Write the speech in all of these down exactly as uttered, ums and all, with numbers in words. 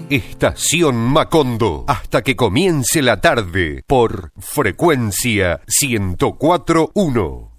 Estación Macondo, hasta que comience la tarde, por Frecuencia ciento cuatro punto uno.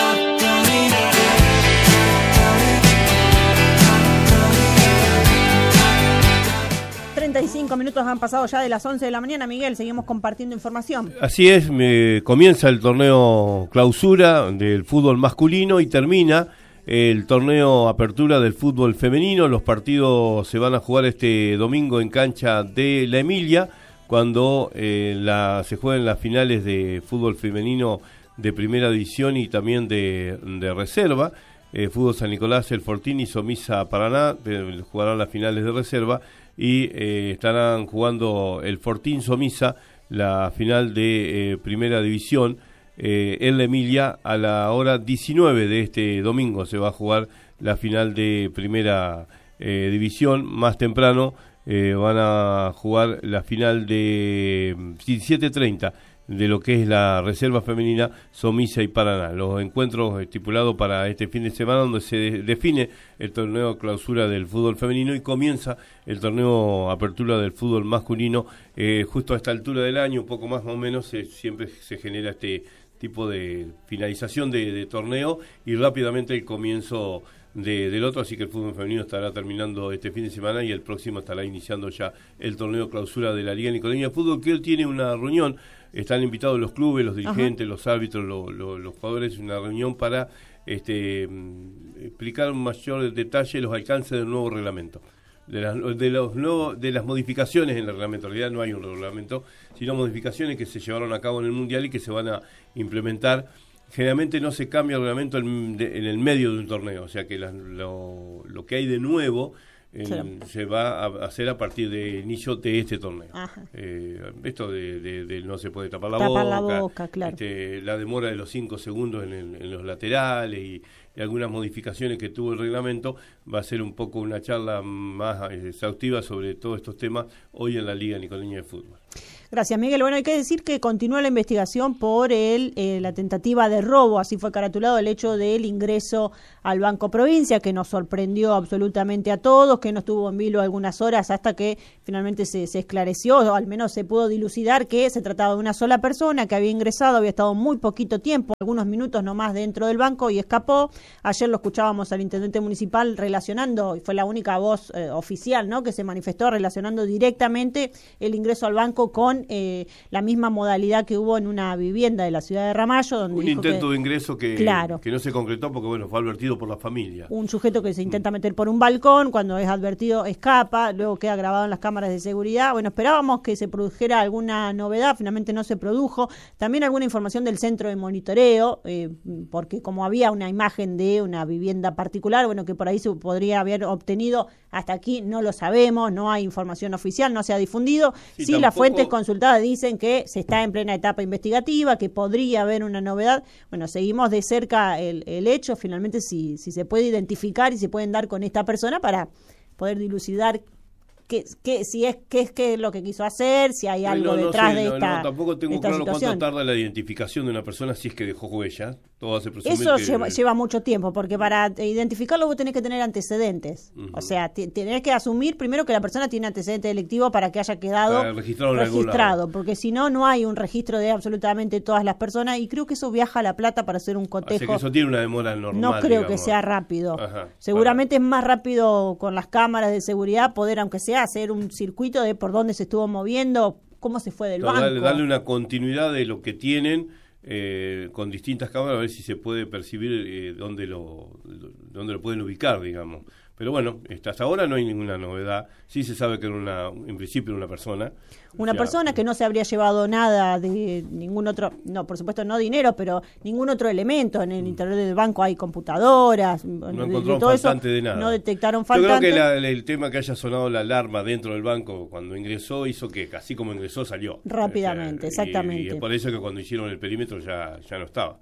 treinta y cinco minutos han pasado ya de las once de la mañana, Miguel, seguimos compartiendo información. Así es, me comienza el torneo clausura del fútbol masculino y termina el torneo apertura del fútbol femenino. Los partidos se van a jugar este domingo en cancha de La Emilia, cuando eh, la, se jueguen las finales de fútbol femenino de primera división y también de, de reserva. Eh, fútbol San Nicolás, el Fortín y Somisa Paraná eh, jugarán las finales de reserva y eh, estarán jugando el Fortín Somisa la final de eh, primera división. Eh, en La Emilia a la hora diecinueve de este domingo se va a jugar la final de primera eh, división. Más temprano eh, van a jugar la final de diecisiete treinta de lo que es la reserva femenina Somisa y Paraná. Los encuentros estipulados para este fin de semana, donde se de- define el torneo clausura del fútbol femenino y comienza el torneo apertura del fútbol masculino. Eh, justo a esta altura del año, un poco más o menos, eh, siempre se genera este tipo de finalización de, de torneo y rápidamente el comienzo de, del otro, así que el fútbol femenino estará terminando este fin de semana y el próximo estará iniciando ya el torneo clausura de la Liga Nicoleña de Fútbol, que hoy tiene una reunión. Están invitados los clubes, los dirigentes, Ajá. los árbitros, lo, lo, los jugadores, una reunión para este, explicar en mayor detalle los alcances del nuevo reglamento. De las, de, los nuevos, de las modificaciones en el reglamento. En realidad no hay un reglamento, sino modificaciones que se llevaron a cabo en el Mundial y que se van a implementar. Generalmente no se cambia el reglamento en, de, en el medio de un torneo, o sea que la, lo, lo que hay de nuevo en, se va a hacer a partir del inicio de este torneo. Eh, esto de, de, de no se puede tapar la tapar boca, la, boca claro. este, la demora de los cinco segundos en, el, en los laterales y, y algunas modificaciones que tuvo el reglamento. Va a ser un poco una charla más exhaustiva sobre todos estos temas hoy en la Liga Nicoleña de Fútbol. Gracias, Miguel. Bueno, hay que decir que continúa la investigación por el eh, la tentativa de robo, así fue caratulado el hecho del ingreso al Banco Provincia, que nos sorprendió absolutamente a todos, que no estuvo en vilo algunas horas hasta que finalmente se, se esclareció, o al menos se pudo dilucidar que se trataba de una sola persona que había ingresado, había estado muy poquito tiempo, algunos minutos nomás dentro del banco y escapó. Ayer lo escuchábamos al intendente municipal relacionando, y fue la única voz eh, oficial, ¿no?, que se manifestó relacionando directamente el ingreso al banco con Eh, la misma modalidad que hubo en una vivienda de la ciudad de Ramallo, donde un dijo intento que, de ingreso que, claro, que no se concretó porque bueno fue advertido por la familia. Un sujeto que se intenta meter por un balcón, cuando es advertido escapa, luego queda grabado en las cámaras de seguridad. Bueno, esperábamos que se produjera alguna novedad, finalmente no se produjo. También alguna información del centro de monitoreo, eh, porque como había una imagen de una vivienda particular, bueno, que por ahí se podría haber obtenido, hasta aquí no lo sabemos, no hay información oficial, no se ha difundido. Sí, sí tampoco... las fuentes consultadas dicen que se está en plena etapa investigativa, que podría haber una novedad. Bueno, seguimos de cerca el, el hecho, finalmente si, si se puede identificar y se pueden dar con esta persona para poder dilucidar qué, qué, si es qué es qué es lo que quiso hacer, si hay algo no, no detrás sé, de no, esta no, tampoco tengo esta claro situación. Cuánto tarda la identificación de una persona si es que dejó huella. Todo hace presumir Eso que... lleva, lleva mucho tiempo, porque para identificarlo vos tenés que tener antecedentes. Uh-huh. O sea, t- tenés que asumir primero que la persona tiene antecedente delictivo para que haya quedado para registrado, registrado, porque si no, no hay un registro de absolutamente todas las personas, y creo que eso viaja a La Plata para hacer un cotejo. Así que eso tiene una demora normal. No creo digamos. que sea rápido. Ajá, Seguramente para... es más rápido con las cámaras de seguridad poder, aunque sea, hacer un circuito de por dónde se estuvo moviendo, cómo se fue del no, banco. Darle, darle una continuidad de lo que tienen eh, con distintas cámaras, a ver si se puede percibir eh, dónde lo dónde lo pueden ubicar, digamos. Pero bueno, hasta ahora no hay ninguna novedad. Sí se sabe que era una, en principio era una persona. Una o sea, persona que no se habría llevado nada de ningún otro, no, por supuesto no dinero, pero ningún otro elemento. En el interior del banco hay computadoras, no de, encontraron de todo faltante eso, de nada. No detectaron faltante. Yo creo que la, el tema que haya sonado la alarma dentro del banco cuando ingresó hizo que así como ingresó salió. Rápidamente, o sea, exactamente. Y, y es por eso que cuando hicieron el perímetro ya, ya no estaba.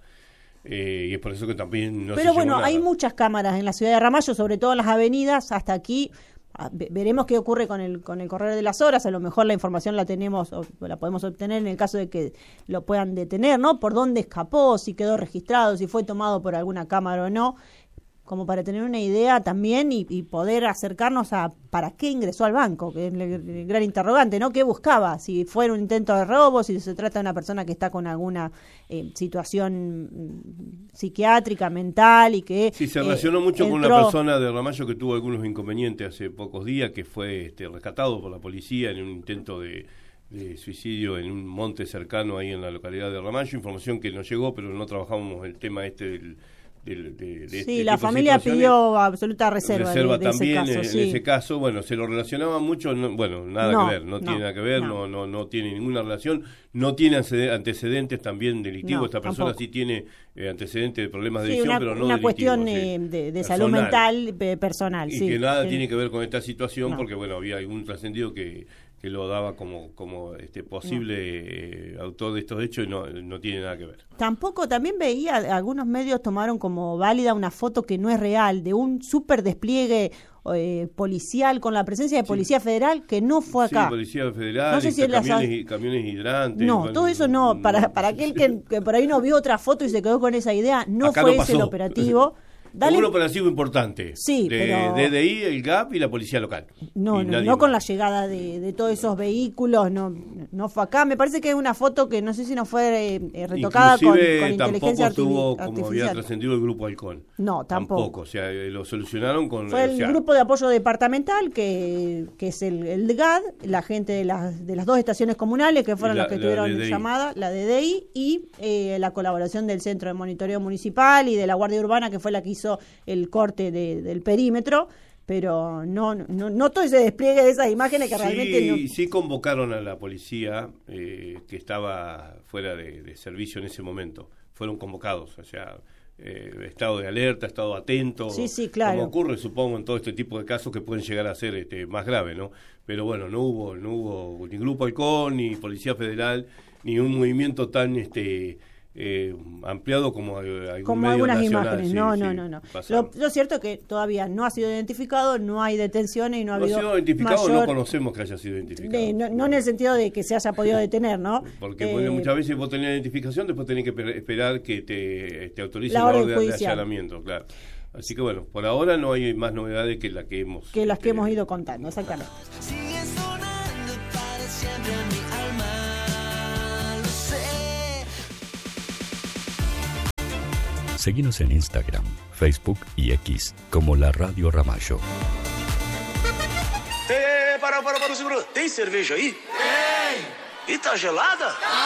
Eh, y es por eso que también no Pero se bueno, llevó hay nada. muchas cámaras en la ciudad de Ramallo, sobre todo en las avenidas. Hasta aquí veremos qué ocurre con el con el correr de las horas. A lo mejor la información la tenemos o la podemos obtener en el caso de que lo puedan detener, ¿no? Por dónde escapó, si quedó registrado, si fue tomado por alguna cámara o no. como para tener una idea también y, y poder acercarnos a para qué ingresó al banco, que es el, el gran interrogante, ¿no? ¿Qué buscaba? Si fue un intento de robo, si se trata de una persona que está con alguna eh, situación mm, psiquiátrica, mental y que... Sí, se relacionó eh, mucho entró... con una persona de Ramallo que tuvo algunos inconvenientes hace pocos días, que fue este, rescatado por la policía en un intento de... de suicidio en un monte cercano ahí en la localidad de Ramallo, información que nos llegó, pero no trabajamos el tema este del... del de, de sí, este la familia pidió absoluta reserva, reserva de, de también ese caso, en, sí. en ese caso, bueno, se lo relacionaba mucho, no, bueno, nada no, que ver, no, no tiene nada que ver, no. No, no, no tiene ninguna relación, no tiene antecedentes también delictivos, no, esta persona tampoco. Sí tiene eh, antecedentes de problemas de sí, adicción, una, pero no una delictivos. cuestión Sí, eh, de, de salud mental eh, personal. Y sí, que nada sí. tiene que ver con esta situación, no. porque bueno, había algún trascendido que que lo daba como como este posible no. eh, autor de estos hechos y no, no tiene nada que ver. Tampoco, también veía, algunos medios tomaron como válida una foto que no es real, de un súper despliegue eh, policial con la presencia de Policía sí. Federal que no fue acá. Sí, Policía Federal, no sé si camiones, las... camiones hidrantes. No, bueno, todo eso no, para, no. para aquel que, que por ahí no vio otra foto y se quedó con esa idea, no acá fue no ese el operativo. Dale. Un operativo importante. Sí, de pero... D D I, el G A P y la policía local. No, no, no con la llegada de, de todos esos vehículos, no no fue acá. Me parece que es una foto que no sé si no fue eh, retocada con, con inteligencia estuvo, artificial. Como había trascendido el grupo Halcón. No, tampoco. Tampoco, o sea, lo solucionaron con... Fue el o sea, grupo de apoyo departamental, que, que es el, el D G A D, la gente de las, de las dos estaciones comunales, que fueron la, las que la tuvieron D D I. Llamada, la D D I, y eh, la colaboración del Centro de Monitoreo Municipal y de la Guardia Urbana, que fue la que hizo el corte de, del perímetro, pero no, no no todo ese despliegue de esas imágenes que sí, realmente no... Sí convocaron a la policía eh, que estaba fuera de, de servicio en ese momento, fueron convocados, o sea, eh, estado de alerta, estado atento, sí, sí, claro. Como ocurre supongo en todo este tipo de casos que pueden llegar a ser este, más graves, ¿no? Pero bueno, no hubo, no hubo ni Grupo Halcón, ni Policía Federal, ni un movimiento tan este Eh, ampliado como algún como medio algunas nacional, imágenes, sí, no, sí, no, no, no. Lo, lo cierto es que todavía no ha sido identificado, no hay detenciones y no ha no habido ha sido identificado, mayor... no conocemos que haya sido identificado. De, no, no en el sentido de que se haya podido detener, ¿no? Porque eh, bueno, muchas veces vos tenés la identificación, después tenés que esperar que te, te autorice la la orden, orden judicial. de allanamiento, claro. Así que bueno, por ahora no hay más novedades que la que hemos que las este, que hemos ido contando, exactamente. Sigue sonando para siempre en mi alma, lo sé. Seguinos en Instagram, Facebook y X como La Radio Ramallo. É, para, para, para, segura. Tem cerveja aí? Tem. E tá gelada?